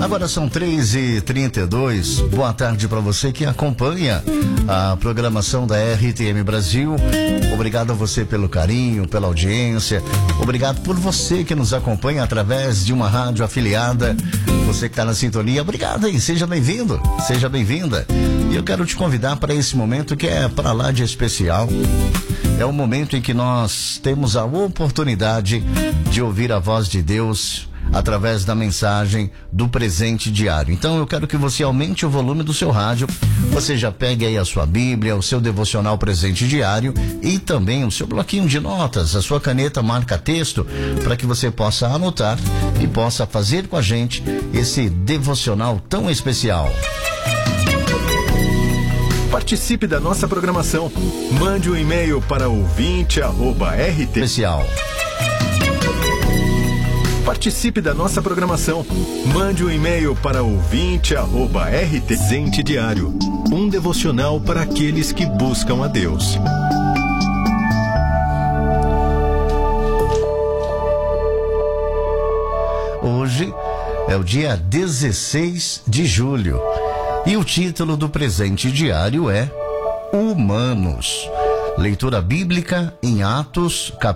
Agora são 3h32. Boa tarde para você que acompanha a programação da RTM Brasil. Obrigado a você pelo carinho, pela audiência. Obrigado por você que nos acompanha através de uma rádio afiliada. Você que está na sintonia, obrigado aí. Seja bem-vindo, seja bem-vinda. E eu quero te convidar para esse momento que é para lá de especial. É o momento em que nós temos a oportunidade de ouvir a voz de Deus através da mensagem do presente diário. Então eu quero que você aumente o volume do seu rádio, você já pegue aí a sua Bíblia, o seu devocional presente diário e também o seu bloquinho de notas, a sua caneta marca-texto, para que você possa anotar e possa fazer com a gente esse devocional tão especial. Participe da nossa programação. Mande um e-mail para ouvinte@rt. Especial. Participe da nossa programação. Mande um e-mail para ouvinte@rt. Presente diário. Um devocional para aqueles que buscam a Deus. Hoje é o dia 16 de julho e o título do presente diário é Humanos. Leitura bíblica em Atos,